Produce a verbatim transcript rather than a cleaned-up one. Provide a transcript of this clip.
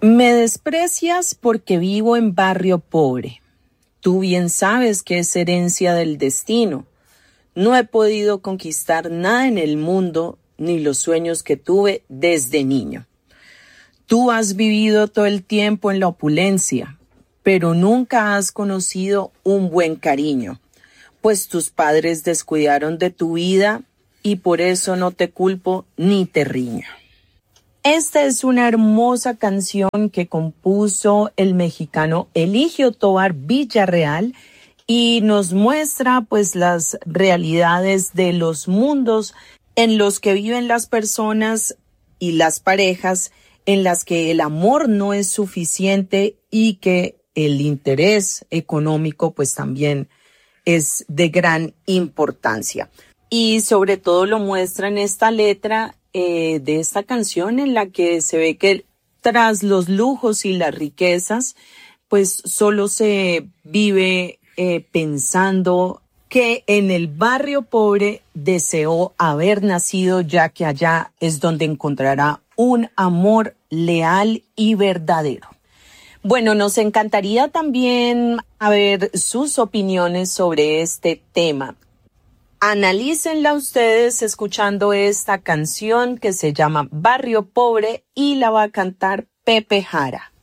Me desprecias porque vivo en barrio pobre. Tú bien sabes que es herencia del destino. No he podido conquistar nada en el mundo, ni los sueños que tuve desde niño. Tú has vivido todo el tiempo en la opulencia, pero nunca has conocido un buen cariño, pues tus padres descuidaron de tu vida y por eso no te culpo ni te riño. Esta es una hermosa canción que compuso el mexicano Eligio Tovar Villarreal y nos muestra pues las realidades de los mundos en los que viven las personas y las parejas, en las que el amor no es suficiente y que el interés económico pues también es de gran importancia. Y sobre todo lo muestra en esta letra eh, de esta canción, en la que se ve que tras los lujos y las riquezas pues solo se vive eh, pensando que en el barrio pobre deseó haber nacido, ya que allá es donde encontrará un amor leal y verdadero. Bueno, nos encantaría también saber sus opiniones sobre este tema. Analícenla ustedes escuchando esta canción que se llama Barrio Pobre y la va a cantar Pepe Jara.